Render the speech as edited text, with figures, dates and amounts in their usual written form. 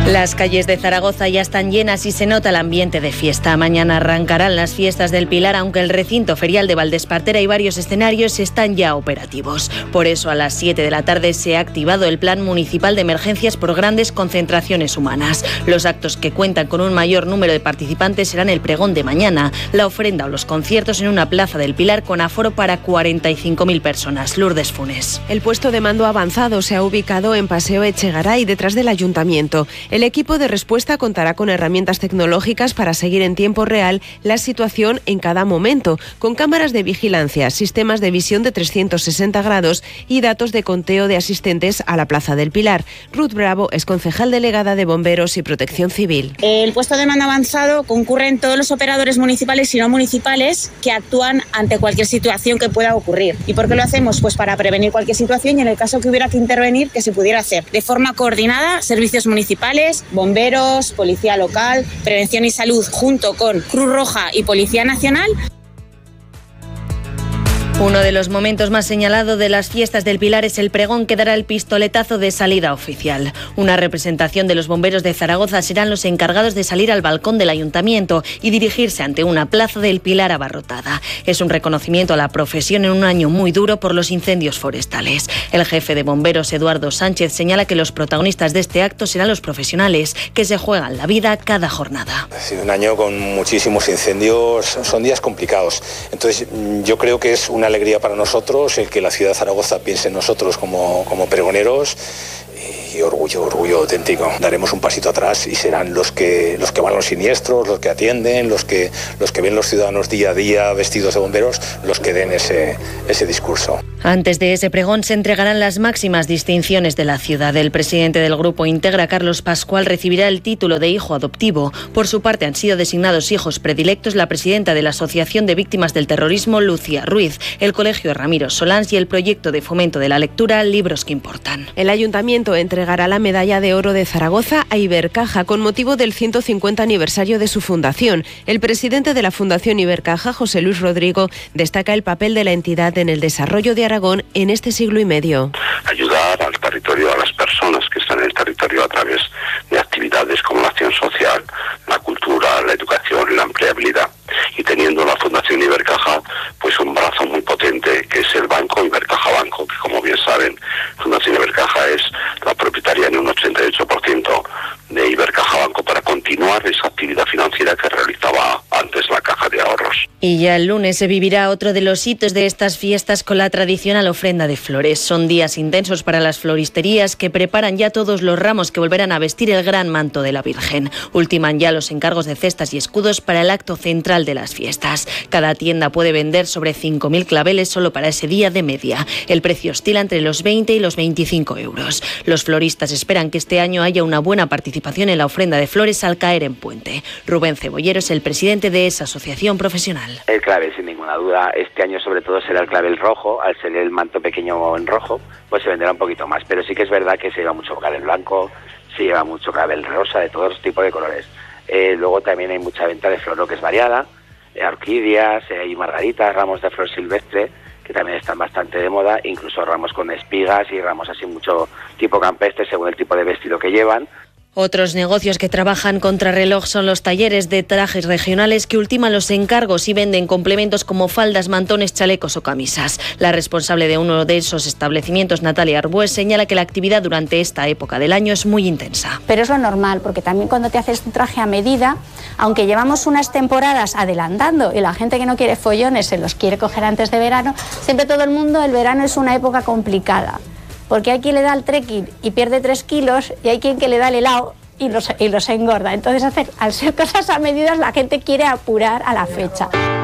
Las calles de Zaragoza ya están llenas y se nota el ambiente de fiesta. Mañana arrancarán las fiestas del Pilar, aunque el recinto ferial de Valdespartera y varios escenarios están ya operativos. Por eso a las 7 de la tarde se ha activado el Plan Municipal de Emergencias por grandes concentraciones humanas. Los actos que cuentan con un mayor número de participantes serán el pregón de mañana, la ofrenda o los conciertos en una plaza del Pilar con aforo para 45.000 personas. Lourdes Funes. El puesto de mando avanzado se ha ubicado en Paseo Echegaray, detrás del Ayuntamiento. El equipo de respuesta contará con herramientas tecnológicas para seguir en tiempo real la situación en cada momento, con cámaras de vigilancia, sistemas de visión de 360 grados y datos de conteo de asistentes a la Plaza del Pilar. Ruth Bravo es concejal delegada de Bomberos y Protección Civil. El puesto de mando avanzado concurren todos los operadores municipales y no municipales que actúan ante cualquier situación que pueda ocurrir. ¿Y por qué lo hacemos? Pues para prevenir cualquier situación y en el caso que hubiera que intervenir, que se pudiera hacer de forma coordinada, servicios municipales, bomberos, policía local, prevención y salud junto con Cruz Roja y Policía Nacional. Uno de los momentos más señalados de las fiestas del Pilar es el pregón que dará el pistoletazo de salida oficial. Una representación de los bomberos de Zaragoza serán los encargados de salir al balcón del Ayuntamiento y dirigirse ante una plaza del Pilar abarrotada. Es un reconocimiento a la profesión en un año muy duro por los incendios forestales. El jefe de bomberos, Eduardo Sánchez, señala que los protagonistas de este acto serán los profesionales que se juegan la vida cada jornada. Ha sido un año con muchísimos incendios, son días complicados. Entonces yo creo que es una alegría para nosotros el que la ciudad de Zaragoza piense en nosotros como pregoneros y orgullo auténtico. Daremos un pasito atrás y serán los que van a los siniestros, los que atienden, los que ven los ciudadanos día a día vestidos de bomberos, los que den ese discurso. Antes de ese pregón se entregarán las máximas distinciones de la ciudad. El presidente del Grupo Integra, Carlos Pascual, recibirá el título de hijo adoptivo. Por su parte han sido designados hijos predilectos la presidenta de la Asociación de Víctimas del Terrorismo, Lucía Ruiz, el Colegio Ramiro Solans y el proyecto de fomento de la lectura Libros que Importan. El Ayuntamiento entregará la Medalla de Oro de Zaragoza a Ibercaja con motivo del 150 aniversario de su fundación. El presidente de la Fundación Ibercaja, José Luis Rodrigo, destaca el papel de la entidad en el desarrollo de Aragón en este siglo y medio. Ayudar al territorio, a las personas que están en el territorio a través de actividades como la acción social, la cultura, la educación, la empleabilidad. Y teniendo la Fundación Ibercaja, pues un brazo muy potente que es el banco Ibercaja Banco, que como bien saben, Fundación Ibercaja es la propietaria en un 88% de Ibercaja Banco para continuar esa actividad financiera que realizaba antes la Caja de Ahorros. Y ya el lunes se vivirá otro de los hitos de estas fiestas con la tradicional ofrenda de flores. Son días intensos para las floristerías que preparan ya todos los ramos que volverán a vestir el gran manto de la Virgen. Ultiman ya los encargos de cestas y escudos para el acto central de las fiestas. Cada tienda puede vender sobre 5.000 claveles solo para ese día de media. El precio oscila entre los 20 y los 25 euros. Los floristas esperan que este año haya una buena participación en la ofrenda de flores al caer en puente. Rubén Cebollero es el presidente de esa asociación profesional. El clavel, sin ninguna duda, este año sobre todo será el clavel rojo. Al ser el manto pequeño en rojo, pues se venderá un poquito más, pero sí que es verdad que se lleva mucho clavel blanco, se lleva mucho clavel rosa, de todos tipos de colores. Luego también hay mucha venta de flor que es variada, orquídeas, hay margaritas, ramos de flor silvestre, que también están bastante de moda, incluso ramos con espigas y ramos así mucho tipo campestre según el tipo de vestido que llevan. Otros negocios que trabajan contrarreloj son los talleres de trajes regionales que ultiman los encargos y venden complementos como faldas, mantones, chalecos o camisas. La responsable de uno de esos establecimientos, Natalia Arbues, señala que la actividad durante esta época del año es muy intensa. Pero es lo normal, porque también cuando te haces un traje a medida, aunque llevamos unas temporadas adelantando y la gente que no quiere follones se los quiere coger antes de verano, siempre todo el mundo, el verano es una época complicada. Porque hay quien le da el trekking y pierde 3 kilos y hay quien que le da el helado y los engorda. Entonces, al ser cosas a medidas, la gente quiere apurar a la fecha.